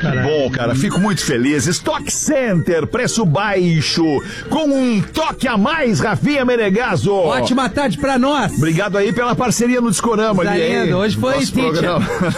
cara. Bom, cara, fico muito feliz. Stock Center, preço baixo, com um toque a mais, Rafinha Menegaso. Ótima tarde pra nós. Obrigado aí pela parceria no Discorama. Hoje foi teacher.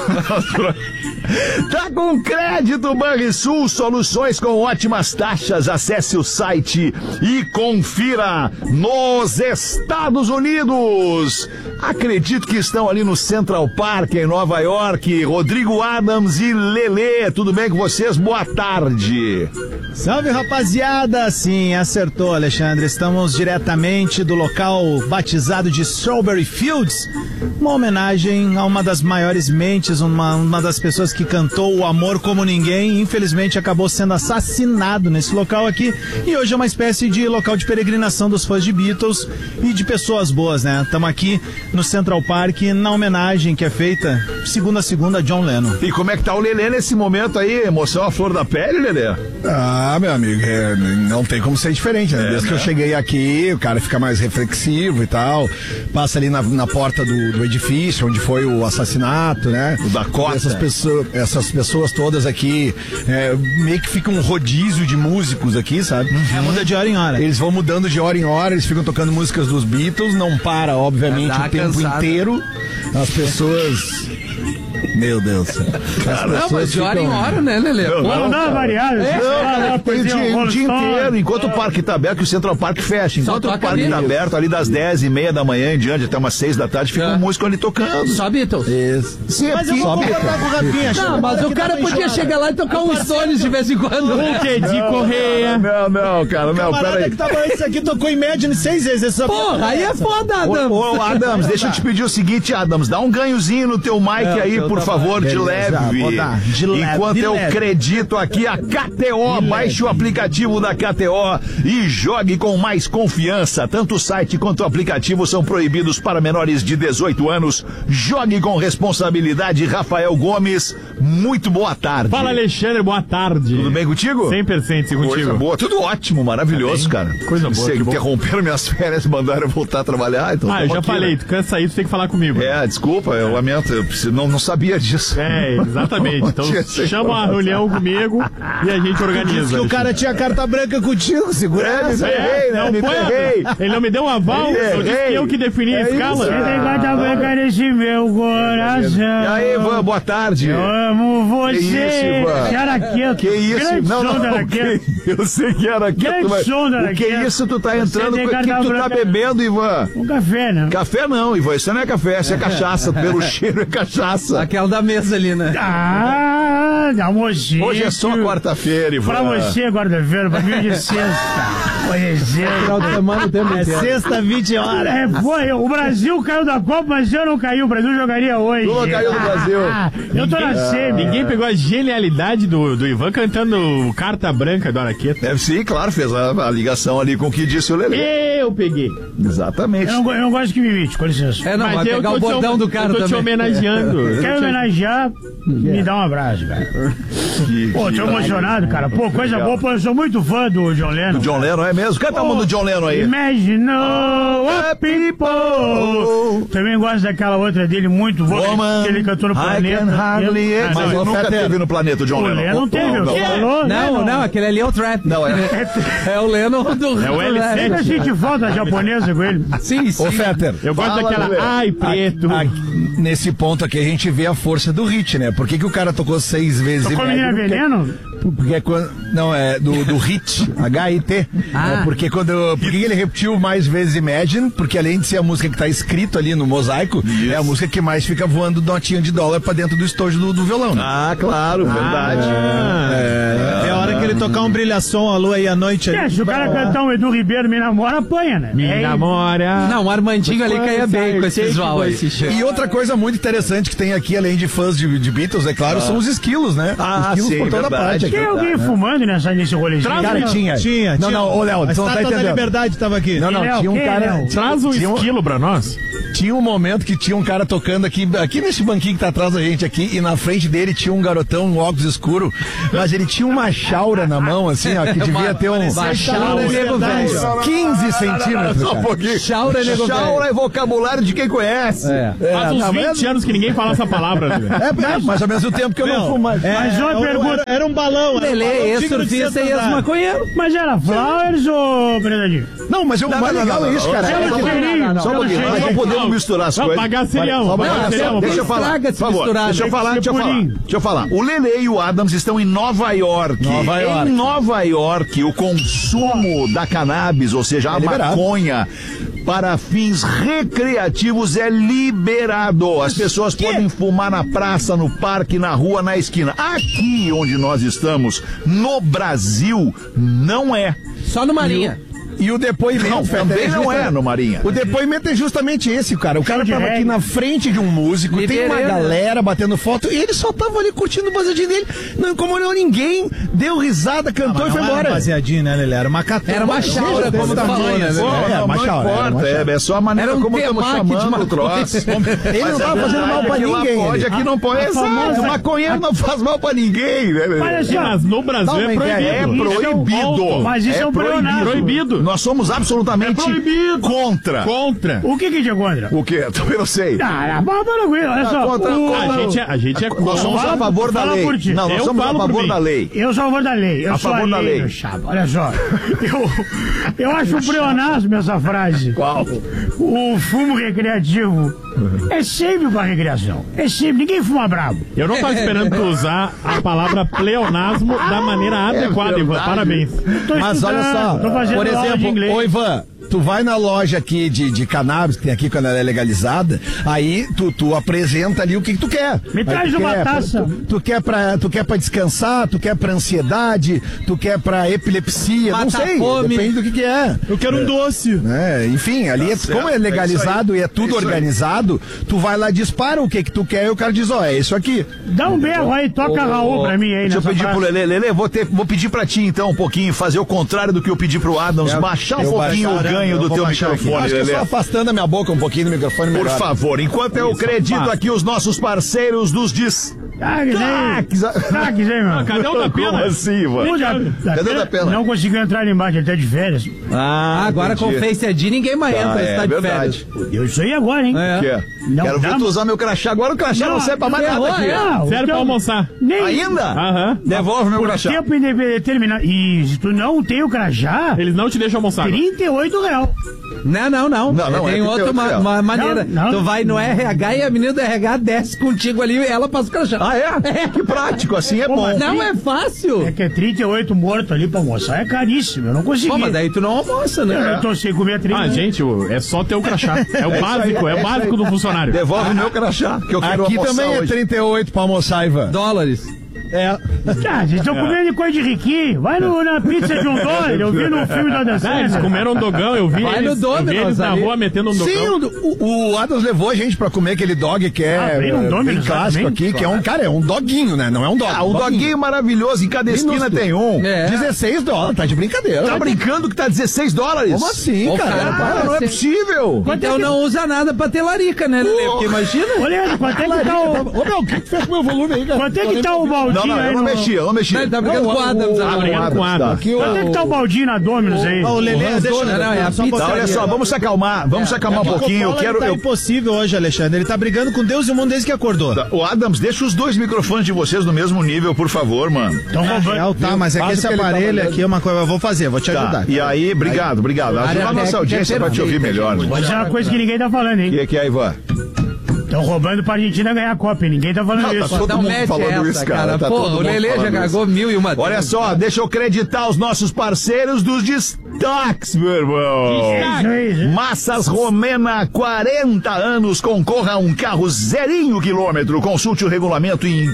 Tá com crédito Banrisul, soluções com ótimas taxas. Acesse o site e confira. Nos Estados Unidos, acredito que estão ali no Central Park, em Nova York. Rodrigo Adams e Lelê, tudo bem com vocês? Boa tarde. Salve, rapaziada. Sim, acertou, Alexandre. Estamos diretamente do local batizado de Strawberry Fields, uma homenagem a uma das maiores mentes, uma das pessoas que cantou o amor como ninguém. Infelizmente acabou sendo assassinado nesse local aqui, e hoje é uma espécie de local de peregrinação dos fãs de Beatles e de pessoas boas, né? Estamos aqui no Central Park na homenagem que é feita segunda a segunda a John Lennon. E como é que tá o Lelê nesse momento aí? Emoção à flor da pele, Lelê? Ah, meu amigo, não tem como ser diferente, né? Desde que eu cheguei aqui, o cara fica mais reflexivo e tal, passa ali na porta do edifício onde foi o assassinato, né? O Dakota. Essas pessoas todas aqui, meio que fica um rodízio de músicos aqui, sabe? Muda de hora em hora. Eles vão mudando de hora em hora, eles ficam tocando músicas dos Beatles, não para, obviamente, o tempo inteiro. As pessoas... Meu Deus. Não, mas de hora em hora, né, Lelê? Não dá variado. Tem o dia inteiro, enquanto o parque tá aberto, o Central Park fecha. Enquanto o parque tá aberto, ali das 10h30 da manhã em diante, até umas 6 da tarde, fica um músico ali tocando. Só Beatles. Isso. Sim, mas eu vou concordar com o Rafinha. Não, mas o cara podia chegar lá e tocar uns Stones de vez em quando. O que de Correia? Não, cara, não, peraí. Que tava isso aqui tocou Imagine 6 vezes. Porra, aí é foda, Adams. Ô, Adams, deixa eu te pedir o seguinte, Adams, dá um ganhozinho no teu mic aí, por favor, de leve. Enquanto eu acredito aqui a KTO, baixe o aplicativo da KTO e jogue com mais confiança. Tanto o site quanto o aplicativo são proibidos para menores de 18 anos. Jogue com responsabilidade. Rafael Gomes, muito boa tarde. Fala, Alexandre, boa tarde. Tudo bem contigo? 100% contigo. Coisa boa, tudo ótimo, maravilhoso, cara. Coisa boa. Você interromperam minhas férias e mandaram eu voltar a trabalhar. Então eu já aqui, falei, né? tu cansa aí, tu tem que falar comigo. Desculpa, eu lamento, eu não sabia disso. Exatamente. Então chama uma reunião comigo e a gente organiza. Diz que o cara tinha carta branca contigo, segura. Ele não me deu um aval, eu disse que eu que defini a escala. Você tem carta branca nesse meu coração. E aí, Ivan, boa tarde. Eu amo você. Que isso, Ivan? Araqueto. Que isso? Grande Não, som da Araqueto. Eu sei que era Araqueto, Grande mas som da o que é isso? Tu tá entrando, o que tu tá bebendo, Ivan? Um café, né? Café não, Ivan, isso não é café, isso é cachaça, pelo cheiro é cachaça. Aquela da mesa ali, né? Almoço. Hoje é só quarta-feira, Ivan. Pra você, quarta-feira, pra mim é de sexta. Hoje é sexta. Final de semana o tempo inteiro. Sexta, 20 horas. O Brasil caiu da Copa, mas eu não caiu. O Brasil jogaria hoje. Tu não caiu no Brasil. Eu tô na semi. Ninguém pegou a genialidade do Ivan cantando Carta Branca do Araqueta. Sim, claro, fez a ligação ali com o que disse o Lelê. Eu peguei. Exatamente. Eu não gosto que me imite, com licença. Vai pegar o bordão do cara também. Eu tô te homenageando. Quero homenagear, me dá um abraço, cara. Tô emocionado, cara. Coisa boa, eu sou muito fã do John Lennon. Do John Lennon, é mesmo? Canta uma do John Lennon aí. Imagine a people. Também gosto daquela outra dele, muito boa, que ele cantou no Planeta. Mas eu nunca teve no Planeta o John Lennon. O Lennon teve, falou? Não, aquele ali é o Trap. Não, é o Lennon do... É o L7. Ainda senti falta japonesa com ele. Sim. Ô, Fetter. Eu gosto daquela, ai, preto. Nesse ponto aqui a gente vê a força do hit, né? Por que o cara tocou 6 vezes? Tocou Menina Veneno? Porque quando... Não, é do hit, H-I-T. Porque porque ele repetiu mais vezes Imagine, porque além de ser a música que tá escrito ali no mosaico, é a música que mais fica voando notinha de dólar pra dentro do estojo do violão, né? Claro, verdade. É a hora que ele tocar um brilhação, a lua e a noite. Se o cara cantar um Edu Ribeiro, Me Namora, apanha, né? Me namora. Não, o Armandinho ali caía bem com esse visual aí. E outra coisa muito interessante que tem aqui, além de fãs de Beatles, é claro, são os esquilos, né? Esquilos sim, por toda parte. Tem alguém fumando nesse rolezinho? Cara, tinha. Não, ô, Léo, a você não tá Estátua da entendendo. Liberdade tava aqui. Não, tinha um cara... Traz um esquilo pra nós. Tinha um momento que tinha um cara tocando aqui nesse banquinho que tá atrás da gente aqui, e na frente dele tinha um garotão, um óculos escuro, mas ele tinha uma chaura chaura na mão, assim, ó, que devia ter um... Chaura é nego velho. 15 centímetros, Só um pouquinho. Chaura é nego velho. Chaura é vocabulário de quem conhece. Faz uns 20 anos que ninguém fala essa palavra. Mas ao mesmo tempo que eu não fumo mais. Mas uma pergunta. Era um balão. Lelê, ex-surfista e ex-maconheiro. Mas era Flowers ou Bernardinho? Não, mas o mais legal é isso, cara. Só um pouquinho, nós não podemos misturar as coisas. Pagar cereal. Deixa eu falar, por favor. Deixa eu falar. O Lelê e o Adams estão em Nova York. Em Nova York, o consumo da cannabis, ou seja, a maconha, para fins recreativos é liberado. As pessoas podem fumar na praça, no parque, na rua, na esquina. Aqui onde nós estamos, no Brasil, não é. Só no Marinha. E o depoimento... Não, também não é no Marinha. O depoimento é justamente esse, cara. O cara tava aqui na frente de um músico, tem uma galera batendo foto, e ele só tava ali curtindo o baseadinho dele, não incomodou ninguém, deu risada, cantou e foi embora. Era um baseadinho, né, Lelê? Era uma catona. Era uma chaura, como tu falou, né? Não importa, é só a maneira como estamos chamando o troço. Ele não tava fazendo mal pra ninguém. Pode, aqui não pode. Exato, maconheiro não faz mal pra ninguém, né? Mas no Brasil é proibido. É proibido. Mas isso é um proibido. Nós somos absolutamente contra. O que é contra? O que? Também não sei. Olha só. A gente é contra. Nós somos a favor da lei. Não, nós somos a favor da lei. Eu sou a favor da lei. Eu a sou favor da lei. Meu chapa. Olha só. Eu acho um pleonasmo essa frase. Qual? O fumo recreativo é sempre pra recreação. É sempre. Ninguém fuma brabo. Eu não tava esperando tu usar a palavra pleonasmo da maneira adequada, Ivan. Parabéns. Mas olha só, por exemplo, ô Ivan, tu vai na loja aqui de cannabis, que tem aqui quando ela é legalizada, aí tu apresenta ali o que tu quer. Me traz uma taça. Tu quer pra descansar, tu quer pra ansiedade, tu quer pra epilepsia, não sei, depende do que é. Eu quero um doce. Enfim, ali, como é legalizado e é tudo organizado, tu vai lá, dispara o que tu quer e o cara diz, é isso aqui. Dá um berro aí, toca Raul pra mim aí. Deixa eu pedir pro Lelê, vou pedir pra ti então um pouquinho, fazer o contrário do que eu pedi pro Adams, baixar um pouquinho o ganho do teu microfone, Lelê. Só afastando a minha boca um pouquinho do microfone. Por favor, enquanto eu acredito aqui os nossos parceiros dos destaques aí, mano. Cadê o da pena? Como assim, mano? Cadê o da pena? Não conseguiu entrar ali embaixo, ele tá de férias. Agora com o Face ID ninguém mais entra, ele tá de verdade. férias. Eu isso aí agora, hein? Quero ver tu usar meu crachá. Agora o crachá não serve pra mais nada aqui. Serve pra almoçar. Ainda? Devolve meu crachá. Tempo indeterminado. E se tu não tem o crachá... Eles não te deixam almoçar. R$38. Não. Tem outra maneira. Tu vai no RH e a menina do RH desce contigo ali e ela passa o crachá. Que prático, assim é bom. Não é fácil. É que é 38 morto ali pra almoçar, é caríssimo, eu não consegui. Mas daí tu não almoça, né? Eu tô sem comer 30. Gente, é só ter o crachá. É o básico do funcionário. Devolve meu crachá, que eu quero aqui almoçar também hoje. É 38 pra almoçar, Ivan. Dólares. Vocês estão comendo coisa de riquinho. Vai na pizza de $1. Eu vi no filme da dança. Eles comeram um dogão, eu vi eles na rua metendo um dogão. Sim, o Adams levou a gente pra comer aquele dog que é bem clássico aqui, que é um doguinho, né? Não é um dog. Um doguinho maravilhoso, em cada esquina tem um. $16, tá de brincadeira. Tá brincando que tá $16? Como assim, cara? Não é possível. Então não usa nada pra ter larica, né, Lelê? Porque imagina. Olha, quanto é que tá o... O que fez com o meu volume aí, cara? Quanto é que tá o baldinho? Eu não mexi. Ele tá brigando com o Adams. Tá brigando com o Adams. Quanto é que tá o baldinho na Dominus aí? O Lelê, olha só, vamos se acalmar um pouquinho. Tá impossível hoje, Alexandre. Ele tá brigando com Deus e o mundo desde que acordou. O Adams, deixa os dois microfones de vocês no mesmo nível, por favor, mano. Estão roubando. Tá, mas é que esse aparelho aqui é uma coisa, eu vou fazer, vou te ajudar. E aí, obrigado. Ajuda a nossa audiência pra te ouvir melhor. Mas é uma coisa que ninguém tá falando, hein? O que é, Ivan? Estão roubando pra Argentina ganhar a Copa, ninguém tá falando isso. Tá todo mundo falando isso, cara. O Lelê já cagou 1001. Olha só, deixa eu acreditar os nossos parceiros dos destaques, meu irmão. Massas Romena, 40 anos, concorra a um carro 0 km. Consulte o regulamento em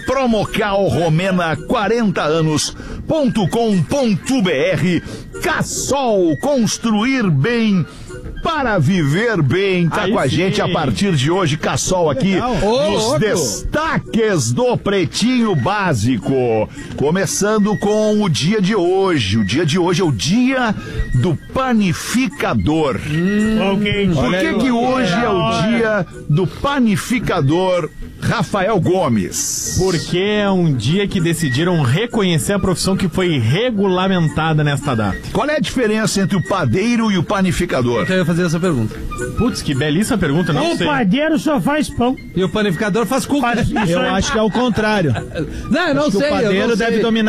promocalromena40anos.com.br. Cassol, construir bem para viver bem. Tá com a gente a partir de hoje, Cassol aqui nos destaques do Pretinho Básico. Começando com o dia de hoje. O dia de hoje é o dia do panificador. Por que hoje é o dia do panificador? Rafael Gomes. Porque é um dia que decidiram reconhecer a profissão que foi regulamentada nesta data. Qual é a diferença entre o padeiro e o panificador? Eu ia fazer essa pergunta. Putz, que belíssima pergunta, não sei. O padeiro só faz pão. E o panificador faz cookies. Eu acho que é o contrário. Não, eu não sei. O padeiro deve dominar